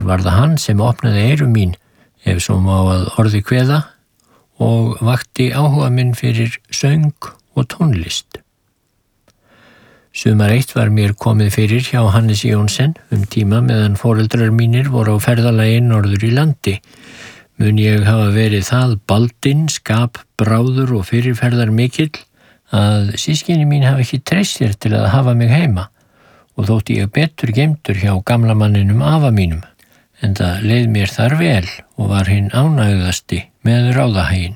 var það hann sem opnaði eyru mín, ef svo má að orði kveða, og vakti áhuga minn fyrir söng og tónlist. Sumar eitt var mér komið fyrir hjá Hannes Jónsson tíma meðan foreldrar mínir voru á ferðalagi norður í landi. Mun ég hafa verið það baldinn, skapbráður og fyrirferðar mikill að systkini mín hafa ekki treyst sér til að hafa mig heima og þótti ég betur geymdur hjá gamla manninum afa mínum, enda leið mér þar vel og var hinn ánægðasti með ráðahægin.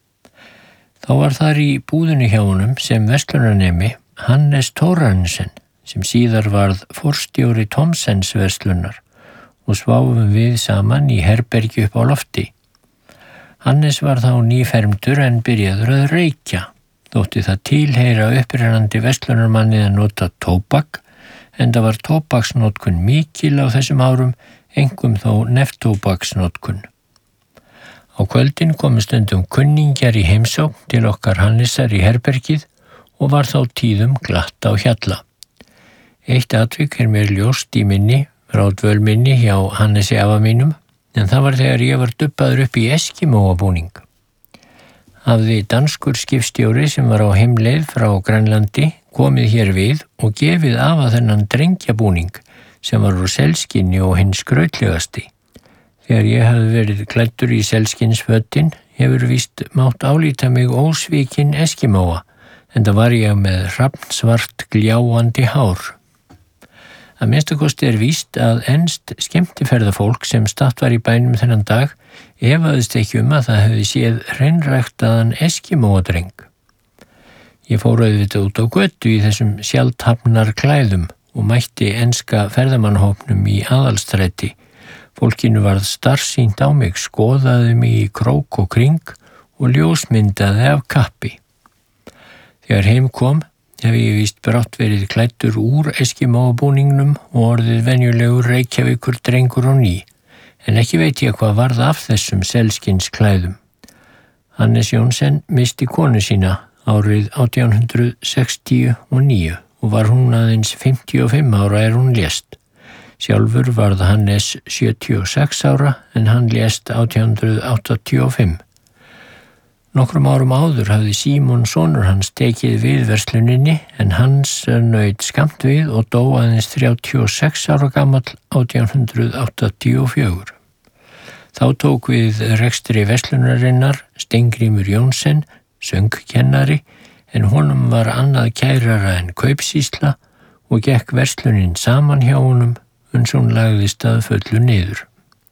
Þá var þar í búðinni hjá honum sem verslunarnemi Hannes Thorarnsen, sem síðar varð forstjóri Thomsens verslunar og sváfum við saman í herbergi upp á lofti. Hannes var þá nýfermdur en byrjaður að reykja. Þótti það tilheyra upprennandi verslunarmanni að nota tóbak, enda var tóbaksnotkun mikil á þessum árum, einkum þó neftóbaksnotkun. Á kvöldin komu stundum kunningjar í heimsókn til okkar Hannesar í herbergið og var þá tíðum glatt á hjalla. Eitt atvik mér ljóst í minni, frá dvöl minni hjá Hannesi afa mínum, en það var þegar ég var dubbaður upp í eskimóabúning. Hafði danskur skipstjóri sem var á heimleið frá Grænlandi komið hér við og gefið afa þennan drengjabúning sem var úr selskinni og hinn skrautlegasti. Þegar ég hafði verið klæddur í selskinsfötin hefur víst mátt álíta mig ósvikinn eskimóa, enda var ég með hrafnsvart gljáandi hár. Að minnstakosti víst að enskt skemmtiferðafólk sem statt var í bænum þennan dag efaðist ekki að það hefði séð hreinræktaðan eskimóadreng. Ég fór auðvitað út á götu í þessum sjaldhafnar klæðum og mætti enska ferðamannhópnum í aðalstræti. Fólkinu varð starsýnt á mig, skoðaði mig í krók og kring og ljósmyndaði af kappi. Þegar heim kom hef ég víst brátt verið klæddur úr eskimóabúningnum og orðið venjulegur Reykjavíkur drengur á ný, en ekki veit ég hvað varð af þessum selskins-klæðum. Hannes Jónsson missti konu sína árið 1869 og var hún aðeins 55 ára hún lést. Sjálfur varð Hannes 76 ára en hann lést 1885. Nokkrum árum áður hafði Símon sonur hans tekið við versluninni en hans naut skammt við og dó aðeins 36 ára gamall 1884. Þá tók við rekstri verslunarinnar Steingrímur Jónsson, söngkennari, en honum var annað kærara en kaupsýsla og gekk verslunin saman hjá honum uns hún lagðist að fullu niður.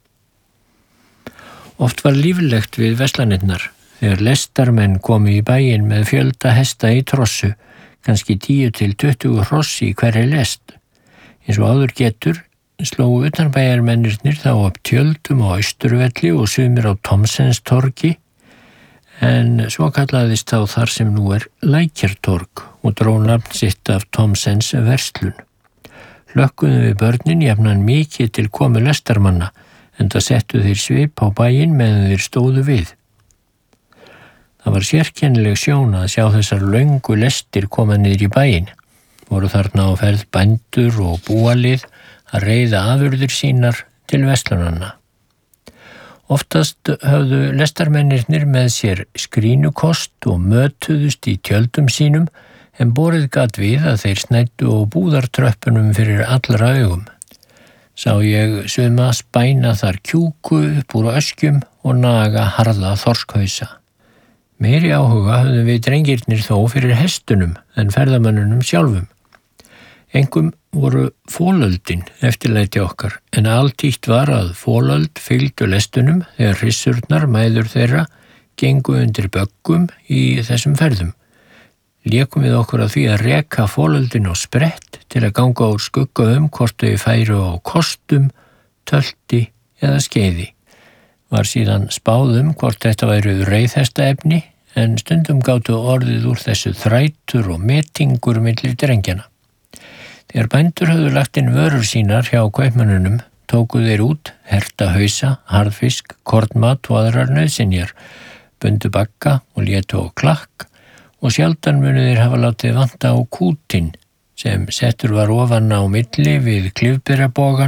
Oft var líflegt við verslanirnar. Þegar lestarmenn komu í bæinn með fjölda hesta í trossu, kannski 10 til 20 hross í hverri lest. Eins og áður getur, slógu utanbæjarmennirnir þá upp tjöldum á Austurvelli og sumir á Thomsens torgi, en svo kallaðist þá þar sem nú Lækjartorg og dró nafn sitt af Thomsens verslun. Hlökkuðum við börnin jafnan mikið til komu lestarmanna, enda settu þeir svip á bæinn meðan þeir stóðu við. Það var sérkennileg sjón að sjá þessar löngu lestir koma niður í bæinn. Voru þarna á ferð bændur og búalið að reiða afurðir sínar til verslunanna. Oftast höfðu lestarmennirnir með sér skrínukost og mötuðust í tjöldum sínum en borið gat við að þeir snæddu á búðartröppunum fyrir allra augum. Sá ég suma spæna þar kjúku upp úr öskjum og naga harða þorskhausa. Meiri áhuga höfðum við drengirnir þó fyrir hestunum en ferðamönnunum sjálfum. Engum voru fólöldin eftirlæti okkar, en altítt var að fólöld fylgdu lestunum þegar hrissurnar mæður þeirra gengu undir böggum í þessum ferðum. Lékum við okkur að því að reka fólöldin á sprett til að ganga úr skugga hvort þau færu á kostum, tölti eða skeiði. Var síðan spáð hvort þetta væru reiðhestaefni, en stundum gátu orðið úr þessu þrætur og metingur milli drengjana. Þegar bændur höfðu lagt inn vörur sínar hjá kaupmönnunum, tóku þeir út hertahausa, harðfisk, kornmat og aðrar nauðsynjar, bundu bagga og létu á klakk og sjaldan munu þeir hafa látið vanta á kútin sem settur var ofan á milli við klifberabogan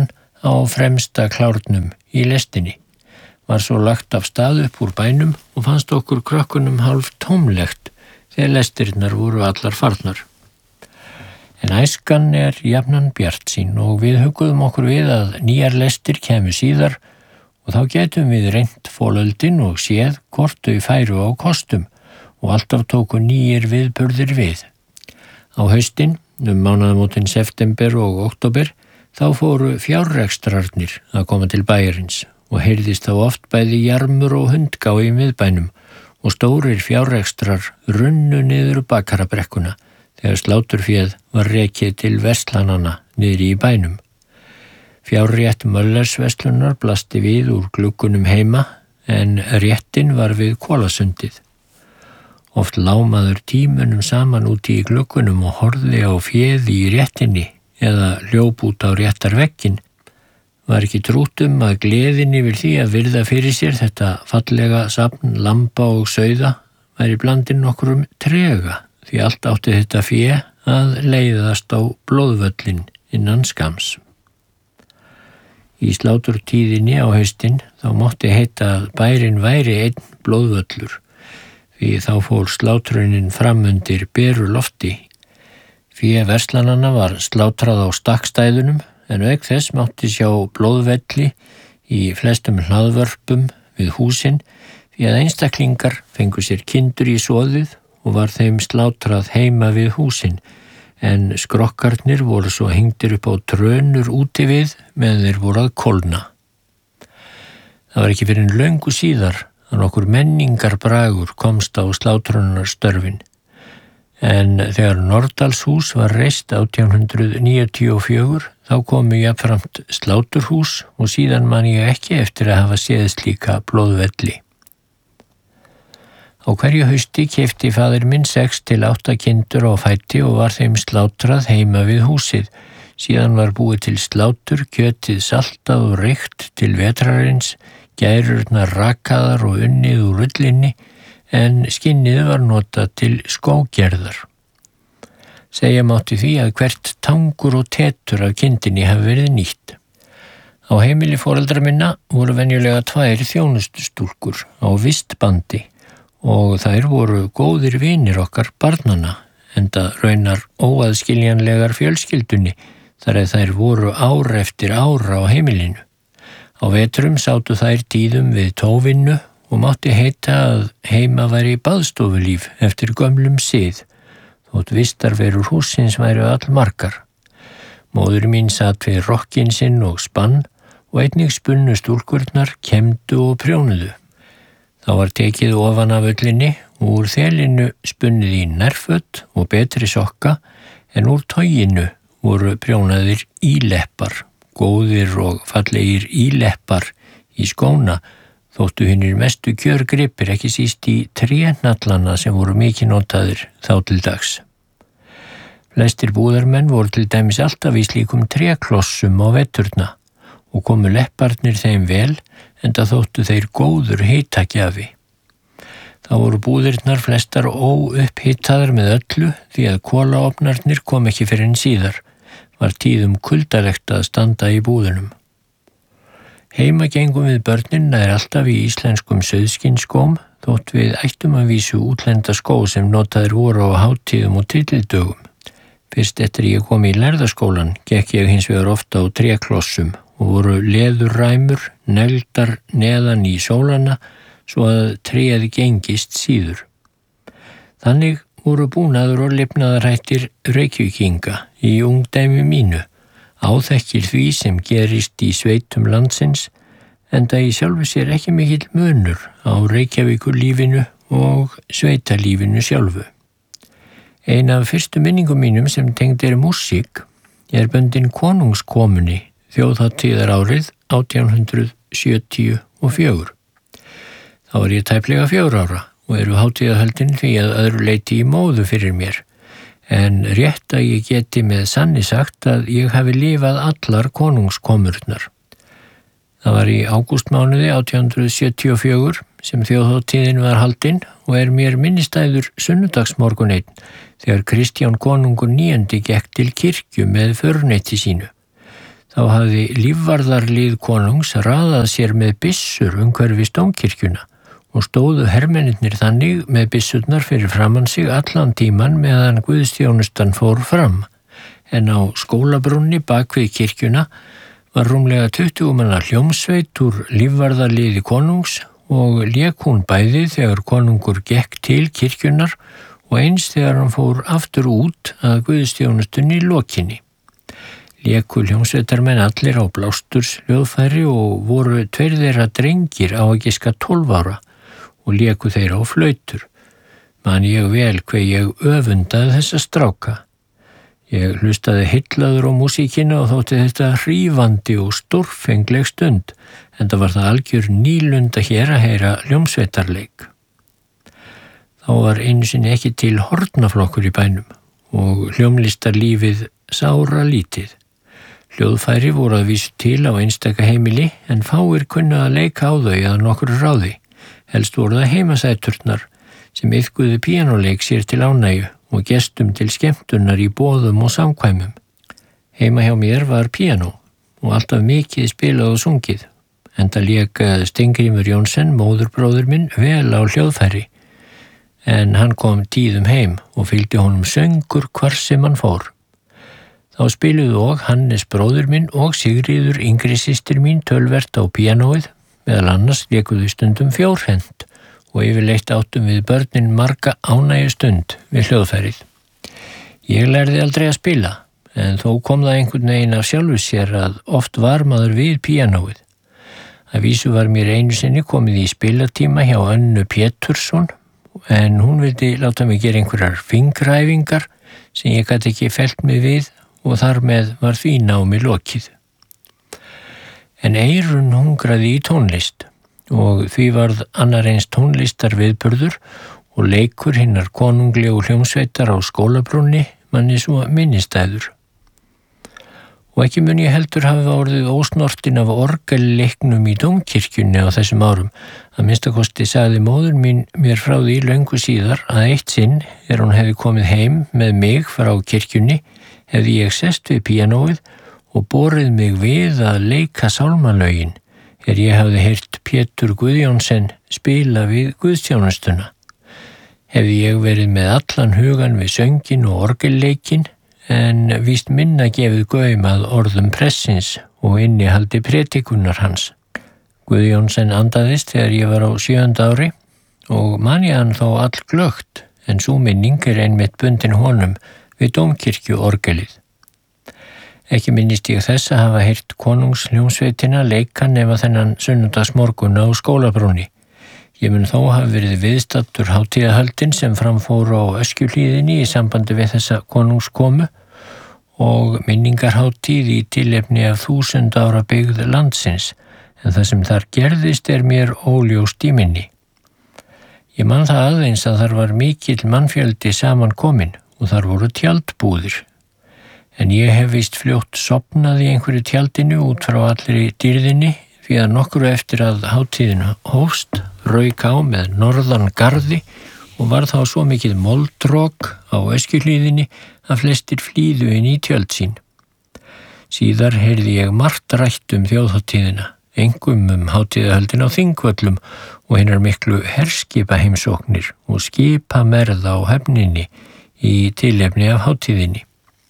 á fremsta klárnum í lestinni. Var svo lagt af stað upp úr bænum og fannst okkur krökkunum hálf tómlegt þegar lestirnar voru allar farnar. En æskan jafnan bjartsýn og við hugguðum okkur við að nýjar lestir kæmu síðar og þá gætum við reynt folöldin og séð hvort þau færu á kostum og alltaf tóku nýjir viðburðir við. Á haustin, mánaðamótin september og október, þá fóru fjárrekstrarnir að koma til bæjarins og heyrðist þá oft bæði jarmur og hundgá í miðbænum og stórir fjárrekstrar runnu niður bakarabrekkuna þegar sláturféð var rekið til verslananna niðri í bænum. Fjárrétt Möllersverslunar blasti við úr gluggunum heima en réttin var við Kolasundið. Oft lámaður tímunum saman úti í gluggunum og horfði á féð í réttinni eða hljóp út á réttarvegginn. Var ekki trútt að gleðin yfir því að virða fyrir sér þetta fallega safn lamba og sauða væri blandin nokkrum trega því allt átti þetta fé að leiðast á blóðvöllin innan skams. Í sláturtíðinni á haustin þá mátti heita að bærin væri einn blóðvöllur því þá fór slátrunin fram undir beru lofti. Fé verslananna var slátrað á stakkstæðunum en auk þess mátti sjá blóðvelli í flestum hlaðvörpum við húsin því að einstaklingar fengu sér kindur í soðið og var þeim slátrað heima við húsin en skrokkarnir voru svo hengdir upp á trönur úti við meðan þeir voru að kólna. Það var ekki fyrir löngu síðar að nokkur menningarbragur komst á slátrunarstörfin. En þegar Nordalshús var reist 1894 þá komu jafnframt sláturhús og síðan man ég ekki eftir að hafa séð slíka blóðvelli. Á hverju hausti keypti faðir minn 6 til 8 kindur á fæti og var þeim slátrað heima við húsið. Síðan var búið til slátur, kjötið saltað og reykt til vetrarins, gærurnar rakaðar og unnið úr ullinni, en skinnið var notað til skógerðar. Segja mátti því að hvert tangur og tetur af kindinni hafi verið nýtt. Á heimili foreldra minna voru venjulega 2 þjónustustúlkur á vistbandi og þær voru góðir vinir okkar barnanna, enda raunar óaðskiljanlegar fjölskyldunni þar að þær voru ár eftir ára á heimilinu. Á vetrum sátu þær tíðum við tóvinnu og mátti heita að heima væri baðstofulíf eftir gömlum sið, þótt vistarverur hússins væru allmargar. Móðir mín sat við rokkinn sinn og spann og einnig spunnu stúlkurnar, kemdu og prjónuðu. Þá var tekið ofan af ullinni og úr þelinu spunnið í nærföt og betri sokka en úr toginu voru prjónaðir íleppar, góðir og fallegir íleppar í skóna, þóttu hinnir mestu kjörgripir ekki síst í trénallana sem voru mikið notaðir þá til dags. Flestir búðarmenn voru til dæmis alltaf í slíkum tréklossum á veturna og komu lepparnir þeim vel enda þóttu þeir góður hitakjafi. Þá voru búðirnar flestar óupphitaðar með öllu því að kolaofnarnir kom ekki fyrir en síðar, var tíðum kuldalegt að standa í búðunum. Heima gengum við börnin nær alltaf í íslenskum sauðskinsskóm þótt við ættum að vísu útlenda skó sem notaðir voru á hátíðum og titildögum. Fyrst eftir ég kom í lærðaskólan gekk ég hins vegar ofta á tréklossum og voru leðurræmur negldar neðan í sólana svo að tréð gengist síður. Þannig voru búnaður og lifnaðarhættir Reykvíkinga í ungdæmi mínu, áþekkir því sem gerist í sveitum landsins, enda í sjálfu sér ekki mikill munur á Reykjavíkurlífinu og sveitalífinu sjálfu. Ein af fyrstu minningum mínum sem tengd músík bundin konungskomunni þjóðhátíðarárið 1874. Þá var ég tæplega 4 ára og eru hátíðahöldin því að öðru leyti í móðu fyrir mér, en rétt að ég geti með sanni sagt að ég hafi lifað allar konungskomurnar. Það var í ágústmánuði 1874 sem þjóðhátíðin var haldin og mér minnistæður sunnudagsmorgun einn þegar Kristján konungur 9. gekk til kirkju með föruneyti sínu. Þá hafði lífvarðarlið konungs raðað sér með byssur umhverfis dómkirkjuna og stóðu hermennirnir þannig með byssurnar fyrir framan sig allan tíman meðan guðsþjónustan fór fram. En á skólabrúnni bak við kirkjuna var rúmlega 20 manna hljómsveit úr lífvarðarliði konungs og lék hún bæði þegar konungur gekk til kirkjunar og eins þegar hann fór aftur út að guðsþjónustunni lokinni. Léku hljómsveitarmenn allir á blástursljóðfæri og voru 2 þeirra drengir á að giska 12 ára og léku þeirra á flautur. Man ég vel hve ég öfundaði þessa stráka. Ég hlustaði heillaður á músíkina og þótti þetta hrífandi og stórfengleg stund, enda var það algjör nýlunda hér að heyra hljómsveitarleik. Þá var einu sinni ekki til hornaflokkur í bænum og hljómlistarlífið sára lítið. Hljóðfæri voru að vísu til á einstaka heimili en fáir kunna að leika á þau að nokkru ráði. Helst voru það heimasæturnar sem iðkuðu píanóleik sér til ánægju og gestum til skemmtunar í boðum og samkvæmum. Heima hjá mér var píanó og alltaf mikið spilað og sungið, enda lék Steingrímur Jónsson, móðurbróðir minn, vel á hljóðfæri, en hann kom tíðum heim og fylgdi honum söngur hvar sem hann fór. Þá spiluðu og Hannes bróðir minn og Sigríður yngri systir mín tölvert á píanóið, meðal annars lékuðu stundum fjórhent og yfirleitt áttum við börnin marga ánægju stund við hljóðfærið. Ég lærði aldrei að spila, en þó kom það einhvern veginn af sjálfu sér að oft var maður við píanóið. Að vísu var mér einu sinni komið í spilatíma hjá Önnu Pétursson, en hún vildi láta mig gera einhverjar fingræfingar sem ég gat ekki fellt mig við og þar með var því námi lokið. En Eyrun hungraði í tónlist og því varð annar eins tónlistar viðburður og leikur hinnar konunglegu hljómsveitar á skólabrúnni manni svo minnistæður. Og ekki mun ég heldur hafa orðið ósnortin af orgelleiknum í dómkirkjunni á þessum árum. Að minnstakosti sagði móður mín mér frá því löngu síðar að eitt sinn hún hefði komið heim með mig frá kirkjunni, hefði ég sest við píanóið og borið mig við að leika sálmalögin, ég hafði heyrt Pétur Guðjónsson spila við guðsþjónustuna. Hefði ég verið með allan hugan við söngin og orgelleikin, en víst minna gefið gaum að orðum pressins og innihaldi predikunar hans. Guðjónsson andaðist þegar ég var á 7. ári og man ég hann þó allglögt, en sú minning einmitt bundin honum við dómkirkjuorgelið. Ekki minnist ég þess að hafa heyrt konungshljómsveitina leika nema þennan sunnudagsmorgun á skólabrúnni. Ég mun þó hafa verið viðstattur hátíðahöldin sem framfór á Öskjuhlíðinni í sambandi við þessa konungskomu og minningarhátíð í tilefni af 1000 ára byggð landsins, en það sem þar gerðist mér óljóst í minni. Ég man það aðeins að þar var mikill mannfjöldi saman kominn og þar voru tjaldbúðir. En ég hef víst fljótt sofnað í einhverju tjaldinu út frá allri dýrðinni því að nokkru eftir að hátíðinu hófst rauk á með norðan garði og var þá svo mikið moldrok á Öskjuhlíðinni að flestir flýðu inn í tjöld sín. Síðar heyrði ég margt rætt þjóðhátíðina, einkum hátíðahöldin á Þingvöllum og hinnar miklu herskipaheimsóknir og skipamerða á höfninni í tilefni af hátíðinni.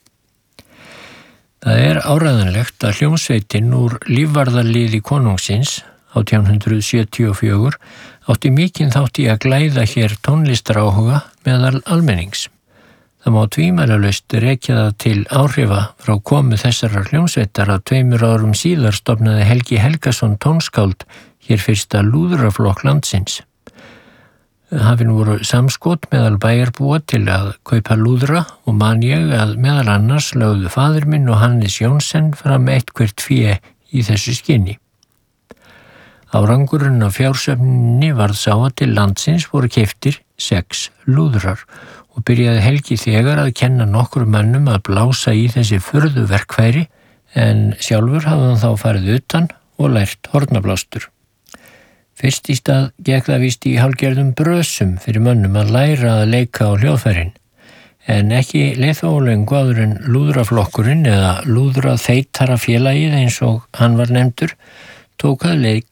Það áræðanlegt að hljómsveitin úr lífvarðarliði konungsins 1874 átti mikinn þátt í að glæða hér tónlistaráhuga meðal almennings. Það má tvímælalaust rekja það til áhrifa frá komu þessarar hljómsveitar að 2 árum síðar stofnaði Helgi Helgason tónskáld hér fyrsta lúðraflokk landsins. Hafin voru samskot meðal bæjarbúa til að kaupa lúðra og man ég að meðal annars lögðu faðir minn og Hannes Jónsson fram eitthvert fé í þessu skinni. Árangurinn af fjársöfninni varð sá að til landsins voru keyptir 6 lúðrar og byrjaði Helgi þegar að kenna nokkur mönnum að blása í þessi furðuverkfæri, en sjálfur hafði hann þá farið utan og lært hornablástur. Fyrst í stað gekk það víst í hálfgerðum brösum fyrir mönnum að læra að leika á hljóðfærin, En ekki leið þó lengu áður en lúðraflokkurinn eða lúðraþeytara félagið eins og hann var nefndur tók að leik